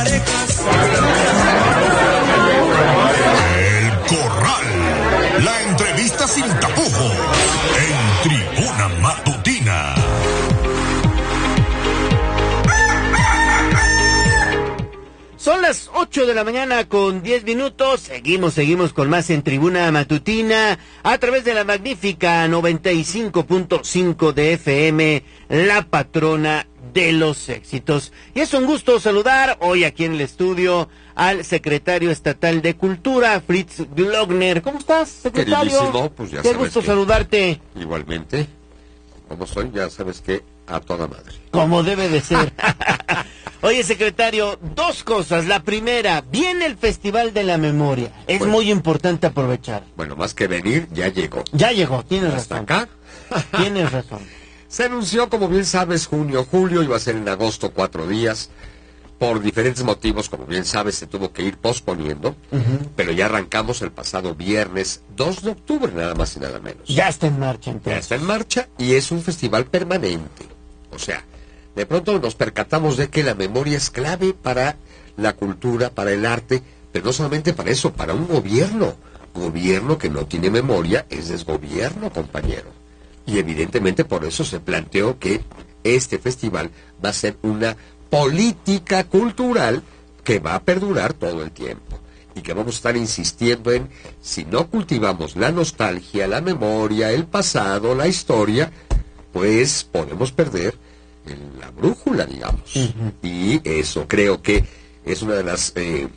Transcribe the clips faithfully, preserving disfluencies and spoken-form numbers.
parejas. El Corral, la entrevista sin tapujos, en Tribuna Matutina. Son las ocho de la mañana con diez minutos, seguimos, seguimos con más en Tribuna Matutina, a través de la magnífica noventa y cinco punto cinco de F M, la patrona de los éxitos. Y es un gusto saludar hoy aquí en el estudio al secretario estatal de Cultura, Fritz Glockner. ¿Cómo estás, secretario? Queridísimo, pues ya Qué sabes gusto que saludarte. Igualmente, como soy, ya sabes que a toda madre. Como debe de ser. Oye, secretario, dos cosas. La primera, viene el Festival de la Memoria. Es Bueno. muy importante aprovechar. Bueno, más que venir, ya llegó. Ya llegó, tienes Hasta razón. acá. Tienes razón. Se anunció, como bien sabes, junio, julio, iba a ser en agosto cuatro días. Por diferentes motivos, como bien sabes, se tuvo que ir posponiendo. Uh-huh. Pero ya arrancamos el pasado viernes dos de octubre, nada más y nada menos. Ya está en marcha, Ya entonces. está en marcha y es un festival permanente. O sea, de pronto nos percatamos de que la memoria es clave para la cultura, para el arte, pero no solamente para eso, para un gobierno. Gobierno que no tiene memoria es desgobierno, compañero. Y evidentemente por eso se planteó que este festival va a ser una política cultural que va a perdurar todo el tiempo. Y que vamos a estar insistiendo en, si no cultivamos la nostalgia, la memoria, el pasado, la historia, pues podemos perder el- la brújula, digamos. Ujú. Y eso creo que es una de las eh,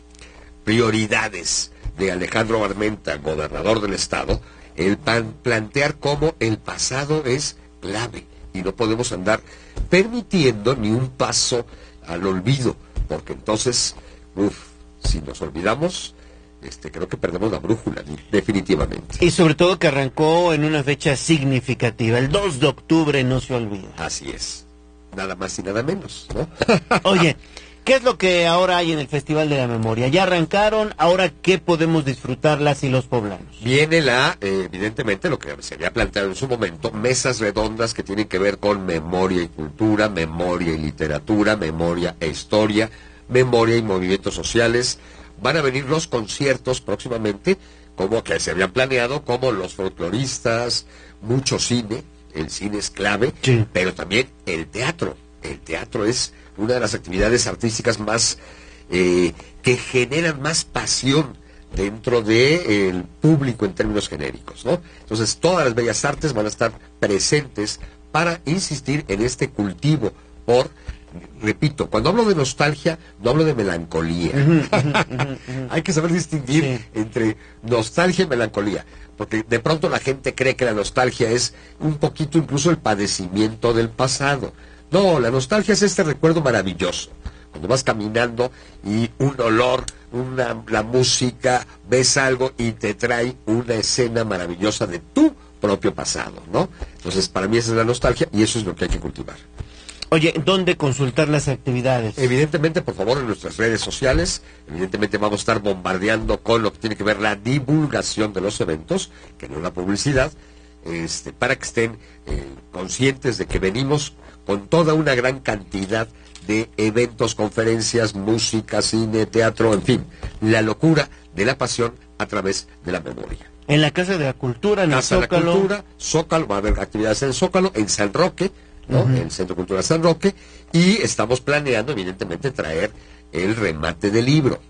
prioridades de Alejandro Armenta, gobernador del estado, el pan- plantear cómo el pasado es clave y no podemos andar permitiendo ni un paso al olvido, porque entonces, uff, si nos olvidamos, este, creo que perdemos la brújula, di- definitivamente. Y sobre todo que arrancó en una fecha significativa. El dos de octubre no se olvida. Así es, nada más y nada menos, ¿no? Oye, ¿qué es lo que ahora hay en el Festival de la Memoria? Ya arrancaron, ahora ¿qué podemos disfrutar las y los poblanos? Viene la, eh, evidentemente, lo que se había planteado en su momento, mesas redondas que tienen que ver con memoria y cultura, memoria y literatura, memoria e historia, memoria y movimientos sociales. Van a venir los conciertos próximamente, como que se habían planeado, como los folcloristas, mucho cine, el cine es clave, Sí. pero también el teatro. El teatro es una de las actividades artísticas más eh, que generan más pasión dentro del público en términos genéricos, ¿no? Entonces todas las bellas artes van a estar presentes para insistir en este cultivo por, repito, cuando hablo de nostalgia, no hablo de melancolía. Hay que saber distinguir Sí. entre nostalgia y melancolía, porque de pronto la gente cree que la nostalgia es un poquito incluso el padecimiento del pasado. No, la nostalgia es este recuerdo maravilloso. Cuando vas caminando y un olor, una, la música, ves algo y te trae una escena maravillosa de tu propio pasado, ¿no? Entonces, para mí esa es la nostalgia y eso es lo que hay que cultivar. Oye, ¿dónde consultar las actividades? Evidentemente, por favor, en nuestras redes sociales, evidentemente vamos a estar bombardeando con lo que tiene que ver la divulgación de los eventos, que no es la publicidad, este, para que estén eh, conscientes de que venimos con toda una gran cantidad de eventos, conferencias, música, cine, teatro, en fin, la locura de la pasión a través de la memoria. En la Casa de la Cultura, en el Casa de la Zócalo. Cultura, Zócalo, va a haber actividades en Zócalo, en San Roque, ¿no? Ujú. En el Centro Cultural San Roque, y estamos planeando, evidentemente, traer el remate del libro.